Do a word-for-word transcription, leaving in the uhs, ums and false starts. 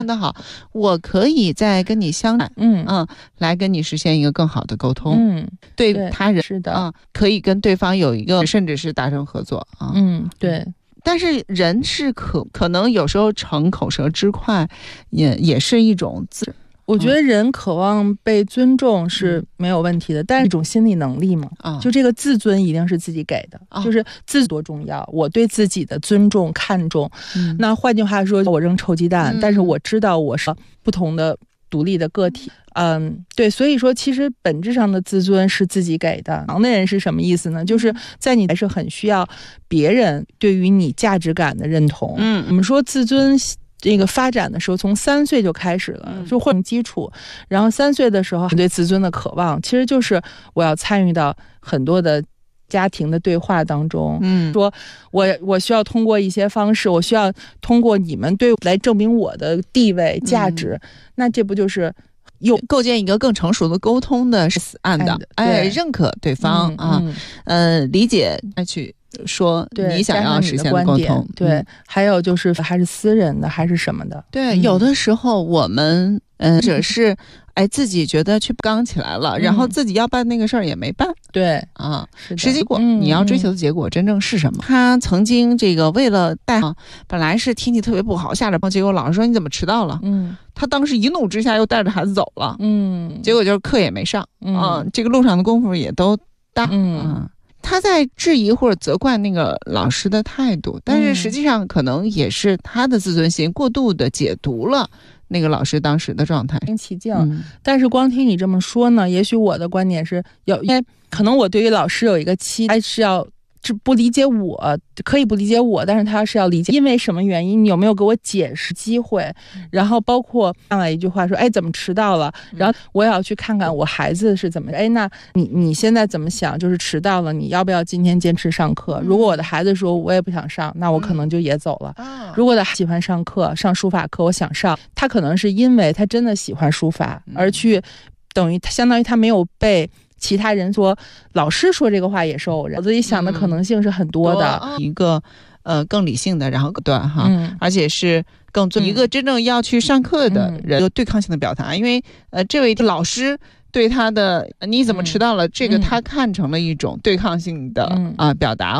的好，我可以再跟你相嗯嗯，来跟你实现一个更好的沟通。 嗯， 对他人是的啊、嗯，可以跟对方有一个甚至是达成合作啊。 嗯，对。 但是人是可可能有时候逞口舌之快，也也是一种自。 我觉得人渴望被尊重是没有问题的，嗯、但是一种心理能力嘛，啊、就这个自尊一定是自己给的，啊、就是自多重要，我对自己的尊重看重。嗯、那换句话说，我扔臭鸡蛋，嗯、但是我知道我是不同的独立的个体。嗯，对，所以说其实本质上的自尊是自己给的。强的人是什么意思呢？就是在你还是很需要别人对于你价值感的认同。嗯，我们说自尊这个发展的时候，从三岁就开始了，就会基础。然后三岁的时候，对自尊的渴望，其实就是我要参与到很多的家庭的对话当中。嗯，说我我需要通过一些方式，我需要通过你们对来证明我的地位价值。嗯、那这不就是有构建一个更成熟的沟通的死案的，哎，认可对方、嗯、啊，嗯、呃，理解再去。说你想要实现的沟通， 对，嗯、还有就是还是私人的还是什么的， 对，嗯、有的时候我们嗯，或者是哎自己觉得去刚起来了，嗯、然后自己要办那个事儿也没办， 对啊，实际果、嗯、你要追求的结果真正是什么？嗯、他曾经这个为了带，本来是天气特别不好，下着暴，结果老师说你怎么迟到了？嗯，他当时一怒之下又带着孩子走了，嗯，结果就是课也没上，嗯，啊、这个路上的功夫也都大，嗯。啊他在质疑或者责怪那个老师的态度，但是实际上可能也是他的自尊心过度的解读了那个老师当时的状态。 其境，嗯、但是光听你这么说呢，也许我的观点是有，因为可能我对于老师有一个期待是要不理解我，可以不理解我，但是他是要理解因为什么原因，你有没有给我解释机会？嗯、然后包括上来一句话说，哎，怎么迟到了？嗯、然后我也要去看看我孩子是怎么，哎，那你你现在怎么想？就是迟到了，你要不要今天坚持上课？嗯、如果我的孩子说我也不想上，那我可能就也走了。嗯、如果他喜欢上课，上书法课，我想上，他可能是因为他真的喜欢书法，嗯、而去等于相当于他没有被。其他人说老师说这个话也是偶然，我自己想的可能性是很多的， 嗯、一个呃更理性的，然后段哈，嗯、而且是更做一个真正要去上课的人、嗯、对抗性的表达，因为呃这位老师对他的你怎么迟到了、嗯、这个他看成了一种对抗性的啊、嗯呃、表达。